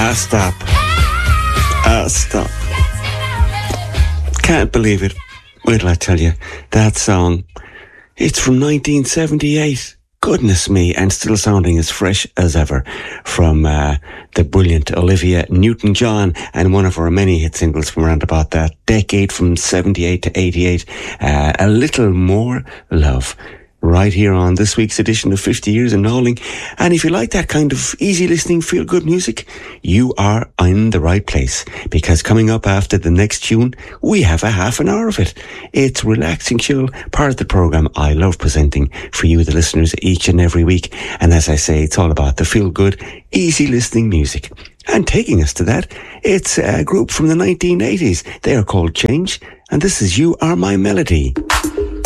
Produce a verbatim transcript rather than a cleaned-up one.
Ah, stop. Ah, stop. Can't believe it. Wait till I tell you. That song, it's from nineteen seventy-eight. Goodness me, and still sounding as fresh as ever from uh, the brilliant Olivia Newton-John, and one of her many hit singles from around about that decade, from seventy-eight to eighty-eight, uh, A Little More Love. Right here on this week's edition of fifty Years in Knowling. And if you like that kind of easy listening, feel good music, you are in the right place, because coming up after the next tune, we have a half an hour of it. It's relaxing, chill, part of the program I love presenting for you, the listeners, each and every week. And as I say, it's all about the feel good, easy listening music. And taking us to that, it's a group from the nineteen eighties. They are called Change, and this is You Are My Melody.